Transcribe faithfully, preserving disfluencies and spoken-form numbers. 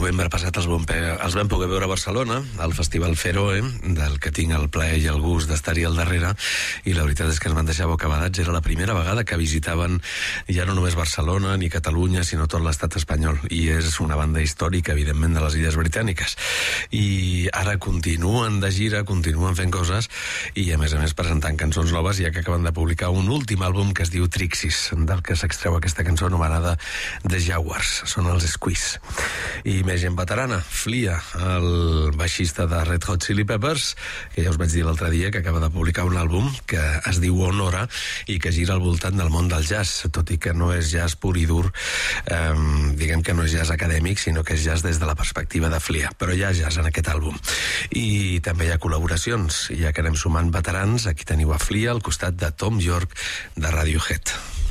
novembre passat els vam, els vam poder veure a Barcelona, al Festival Feroe, del que tinc el plaer i el gust d'estar-hi al darrere, i la veritat és que ens van deixar bocabadats. Era la primera vegada que visitaven ja no només Barcelona ni Catalunya, sinó tot l'estat espanyol, i és una banda històrica, evidentment, de les Illes Britàniques. I ara continuen de gira, continuen fent coses, i a més a més presentant cançons noves, ja que acaben de publicar un últim àlbum que es diu Trixis, del que s'extreu aquesta cançó anomenada The Jaguars. Són els Squeeze. I més gent veterana, Flea, el baixista de Red Hot Chili Peppers, que ja us vaig dir l'altre dia que acaba de publicar un àlbum que es diu Honora i que gira al voltant del món del jazz, tot i que no és jazz pur i dur, eh, diguem que no és jazz acadèmic, sinó que és jazz des de la perspectiva de Flea, però hi ha jazz en aquest àlbum. I també hi ha col·laboracions, ja que anem sumant veterans, aquí teniu a Flea al costat de Tom York de Radiohead.